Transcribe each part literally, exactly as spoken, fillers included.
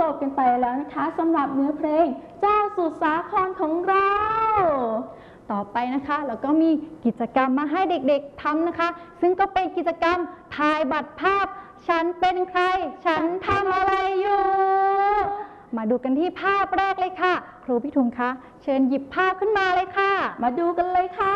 บกันไปแล้วนะคะสำหรับเนื้อเพลงเจ้าสุดสาครของเราต่อไปนะคะแล้วก็มีกิจกรรมมาให้เด็กๆทำนะคะซึ่งก็เป็นกิจกรรมถ่ายบัตรภาพฉันเป็นใครฉันทำอะไรอยู่มาดูกันที่ภาพแรกเลยค่ะครูพี่ทุงคะเชิญหยิบภาพขึ้นมาเลยค่ะมาดูกันเลยค่ะ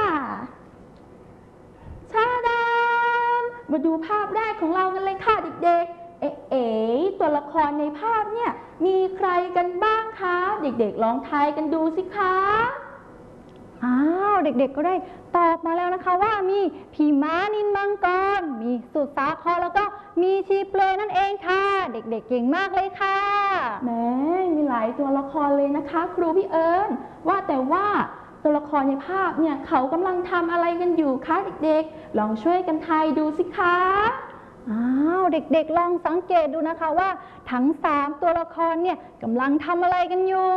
ชาดามมาดูภาพแรกของเรากันเลยค่ะเด็กๆเอ๋ๆตัวละครในภาพเนี่ยมีใครกันบ้างคะเด็กๆลองทายกันดูสิคะอ้าวเด็กๆก็ได้ตอบมาแล้วนะคะว่ามีพี่ม้านินมังกรมีสุดสาครแล้วก็มีชีเปลือยนั่นเองค่ะเด็กๆเก่งมากเลยค่ะแหมมีหลายตัวละครเลยนะคะครูพี่เอิญว่าแต่ว่าตัวละครในภาพเนี่ยเขากำลังทำอะไรกันอยู่คะเด็กๆลองช่วยกันทายดูสิคะอ้าวเด็กๆลองสังเกตดูนะคะว่าทั้งสามตัวละครเนี่ยกำลังทำอะไรกันอยู่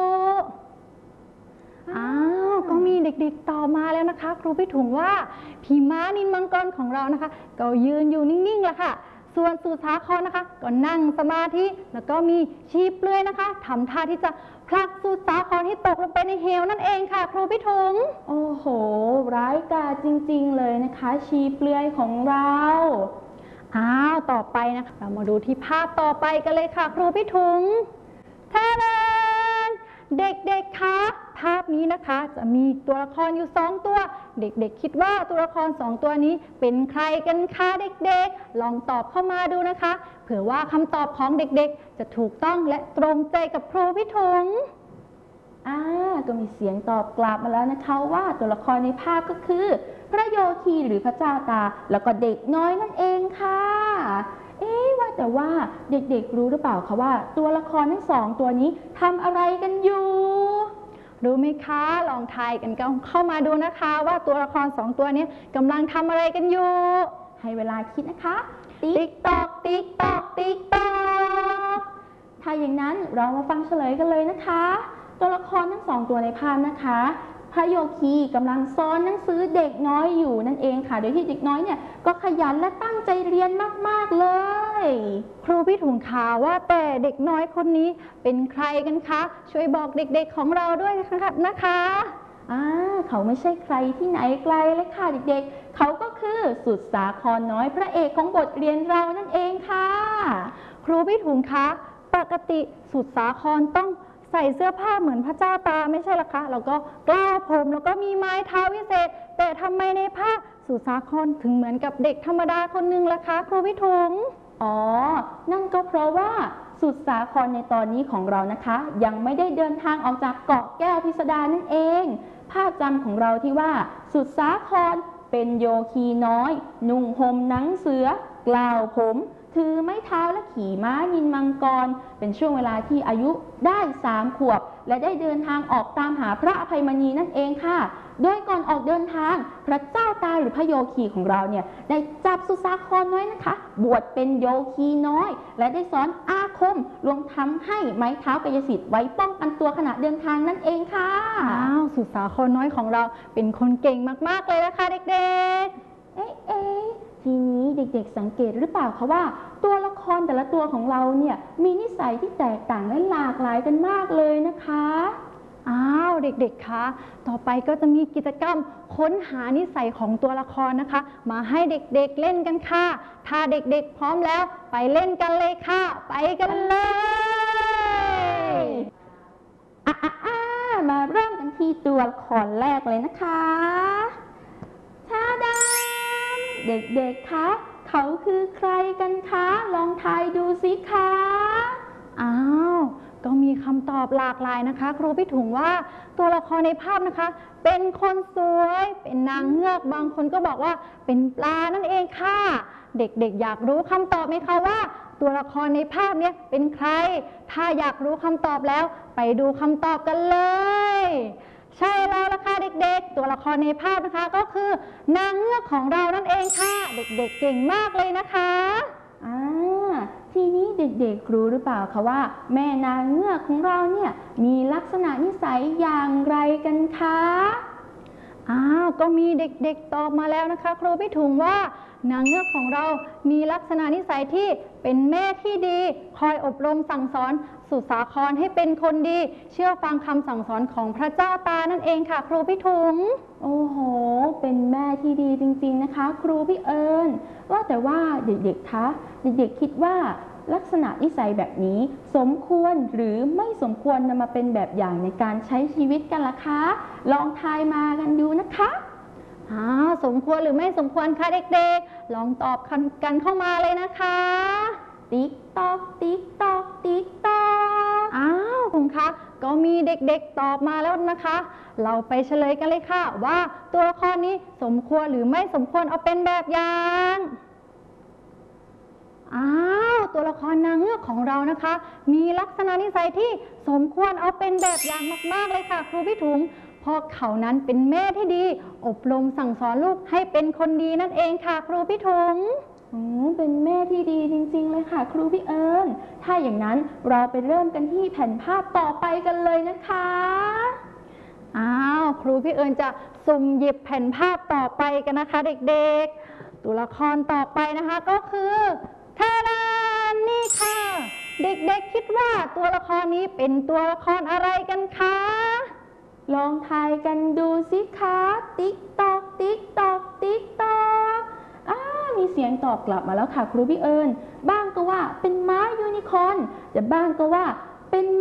อ้าวก็มีเด็กๆตอบมาแล้วนะคะครูพี่ถุงว่าพี่ม้านินมังกรของเรานะคะก็ยืนอยู่นิ่งๆแหละค่ะส่วนสุสาครนะคะก็นั่งสมาธิแล้วก็มีชีเปลือยนะคะทำท่าที่จะผลักสุสาครให้ตกลงไปในเหวนั่นเองค่ะครูพี่ถุงโอ้โหร้ายกาจจริงๆเลยนะคะชีเปลือยของเราอ้าวต่อไปนะคะเรามาดูที่ภาพต่อไปกันเลยค่ะครูพี่ถุงท่านันเด็กๆคะภาพนี้นะคะจะมีตัวละครอยู่สองตัวเด็กๆคิดว่าตัวละครสองตัวนี้เป็นใครกันคะเด็กๆลองตอบเข้ามาดูนะคะเผื่อว่าคำตอบของเด็กๆจะถูกต้องและตรงใจกับครูพี่ถุงอ่าก็มีเสียงตอบกลับมาแล้วนะคะว่าตัวละครในภาพก็คือพระโยคีหรือพระเจ้าตาแล้วก็เด็กน้อยนั่นเองค่ะเอ๊ะว่าแต่ว่าเด็กๆรู้หรือเปล่าคะว่าตัวละครทั้งสองตัวนี้ทำอะไรกันอยู่รู้ไหมคะลองทายกันเข้ามาดูนะคะว่าตัวละครสองตัวนี้กำลังทำอะไรกันอยู่ให้เวลาคิดนะคะติ๊กตอกติ๊กตอกติ๊กตอกถ้าอย่างนั้นเรามาฟังเฉลยกันเลยนะคะตัวละครทั้งสองตัวในภาพนะคะพระโยคีกำลังสอนหนังสือเด็กน้อยอยู่นั่นเองค่ะโดยที่เด็กน้อยเนี่ยก็ขยันและตั้งใจเรียนมากๆเลยครูพี่ถุงข่าวว่าแต่เด็กน้อยคนนี้เป็นใครกันคะช่วยบอกเด็กๆของเราด้วยนะคะอ่าเขาไม่ใช่ใครที่ไหนไกลเลยค่ะเด็กๆเขาก็คือสุดสาครน้อยพระเอกของบทเรียนเรานั่นเองค่ะครูพี่ถุงคะปกติสุดสาครต้องใส่เสื้อผ้าเหมือนพระเจ้าตาไม่ใช่หรอคะแล้วก็กล้าวผมแล้วก็มีไม้เท้าวิเศษแต่ทำไมในภาพสุสาครถึงเหมือนกับเด็กธรรมดาคนนึงล่ะคะครูพี่ถุงอ๋อนั่นก็เพราะว่าสุสาครในตอนนี้ของเรานะคะยังไม่ได้เดินทางออกจากเกาะแก้วพิสดารนั่นเองภาพจำของเราที่ว่าสุสาครเป็นโยคีน้อยนุ่งห่มหนังเสือกล้าวผมถือไม้เท้าและขี่ม้านินมังกรเป็นช่วงเวลาที่อายุได้สามขวบและได้เดินทางออกตามหาพระอภัยมณีนั่นเองค่ะโดยก่อนออกเดินทางพระเจ้าตาหรือพระโยคีของเราเนี่ยได้จับสุสาครน้อยนะคะบวชเป็นโยคีน้อยและได้สอนอาคมรวมทำให้ไม้เท้ากายสิทธิ์ไว้ป้องกันตัวขณะเดินทางนั่นเองค่ะอ้าวสุสาครน้อยของเราเป็นคนเก่งมากๆเลยนะคะเด็กๆเอ๊ะเอ๊ะทีนี้เด็กๆสังเกตหรือเปล่าคะว่าตัวละครแต่ละตัวของเราเนี่ยมีนิสัยที่แตกต่างและหลากหลายกันมากเลยนะคะอ้าวเด็กๆคะต่อไปก็จะมีกิจกรรมค้นหานิสัยของตัวละครนะคะมาให้เด็กๆ เ, เล่นกันค่ะถ้าเด็กๆพร้อมแล้วไปเล่นกันเลยค่ะไปกันเลยอ่ะอ่ะมาเริ่มกันที่ตัวละครแรกเลยนะคะชาดาเด็กๆ คะเขาคือใครกันคะลองทายดูสิคะอ้าวก็มีคำตอบหลากหลายนะคะครูพี่ถุงว่าตัวละครในภาพนะคะเป็นคนสวยเป็นนางเงือกบางคนก็บอกว่าเป็นปลานั่นเองค่ะเด็กๆ อยากรู้คำตอบไหมคะว่าตัวละครในภาพนี้เป็นใครถ้าอยากรู้คำตอบแล้วไปดูคำตอบกันเลยใช่แล้วล่ะค่ะเด็กๆตัวละครในภาพนะคะก็คือนางเงือกของเรานั่นเองค่ะเด็กๆเก่งมากเลยนะคะอ่าทีนี้เด็กๆรู้หรือเปล่าคะว่าแม่นางเงือกของเราเนี่ยมีลักษณะนิสัยอย่างไรกันคะอ้าวก็มีเด็กๆตอบมาแล้วนะคะครูพี่ถุงว่านางเงือกของเรามีลักษณะนิสัยที่เป็นแม่ที่ดีคอยอบรมสั่งสอนสุสาครให้เป็นคนดีเชื่อฟังคำสั่งสอนของพระเจ้าตานั่นเองค่ะครูพี่ถุงโอ้โหเป็นแม่ที่ดีจริงๆนะคะครูพี่เอิญว่าแต่ว่าเด็กๆคะเด็กๆคิดว่าลักษณะนิสัยแบบนี้สมควรหรือไม่สมควรนำมาเป็นแบบอย่างในการใช้ชีวิตกันล่ะคะลองทายมากันดูนะคะอ้าวสมควรหรือไม่สมควรคะเด็กๆลองตอบกันเข้ามาเลยนะคะติ๊กตอกติ๊กตอกติ๊กตอกอ้าวคุณคะก็มีเด็กๆตอบมาแล้วนะคะ เราไปเฉลยกันเลยค่ะว่าตัวละครนี้สมควรหรือไม่สมควรเอาเป็นแบบอย่างอ้าวตัวละครนางเงือกของเรานะคะมีลักษณะนิสัยที่สมควรเอาเป็นแบบอย่างมากๆเลยค่ะครูพี่ถุงเพราะเขานั้นเป็นแม่ที่ดีอบรมสั่งสอนลูกให้เป็นคนดีนั่นเองค่ะครูพี่ถุงอืมเป็นแม่ที่ดีจริงๆเลยค่ะครูพี่เอิญถ้าอย่างนั้นเราไปเริ่มกันที่แผ่นภาพต่อไปกันเลยนะคะอ้าวครูพี่เอิญจะสุ่มหยิบแผ่นภาพต่อไปกันนะคะเด็กๆตัวละครต่อไปนะคะก็คือทาดานนี่ค่ะเด็กๆคิดว่าตัวละครนี้เป็นตัวละครอะไรกันคะลองทายกันดูสิคะติ๊กตอกติ๊กตอกติ๊กตอกอ้ามีเสียงตอบกลับมาแล้วค่ะครูพี่เอิญบ้างก็ว่าเป็นม้ายูนิคอร์นแต่บ้างก็ว่าเป็น